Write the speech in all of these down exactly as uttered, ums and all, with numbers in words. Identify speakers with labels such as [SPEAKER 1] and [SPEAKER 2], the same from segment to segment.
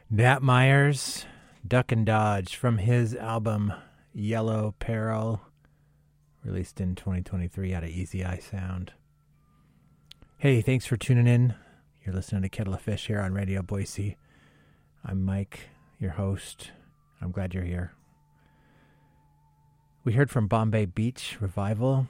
[SPEAKER 1] Nat Myers, Duck and Dodge, from his album Yellow Peril, released in twenty twenty-three out of Easy Eye Sound. Hey, thanks for tuning in. You're listening to Kettle of Fish here on Radio Boise. I'm Mike, your host. I'm glad you're here. We heard from Bombay Beach Revival,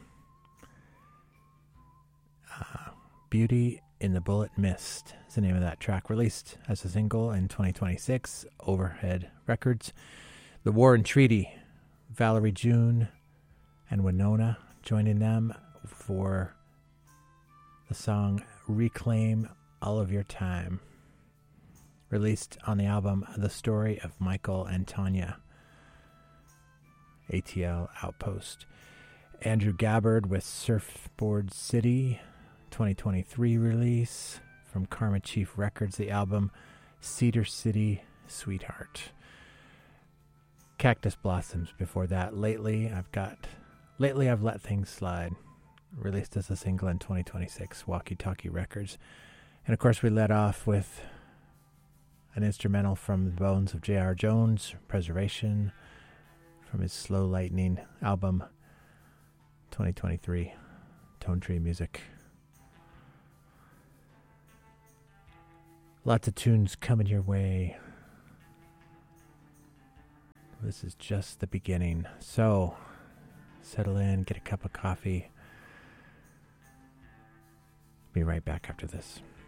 [SPEAKER 1] uh, Beauty in the Bullet Mist is the name of that track, released as a single in twenty twenty-six, Overhead Records. The War and Treaty, Valerie June and Winona joining them for the song Reclaim All of Your Time, released on the album The Story of Michael and Tanya, A T L Outpost. Andrew Gabbard with Surfboard City, twenty twenty-three release from Karma Chief Records, the album Cedar City Sweetheart. Cactus Blossoms before that. Lately I've got Lately I've Let Things Slide, released as a single in twenty twenty-six, Walkie Talkie Records. And of course we led off with an instrumental from the Bones of J R. Jones, Preservation, from his Slow Lightning album twenty twenty-three, Tone Tree Music. Lots of tunes coming your way. This is just the beginning. So, settle in, get a cup of coffee. Be right back after this.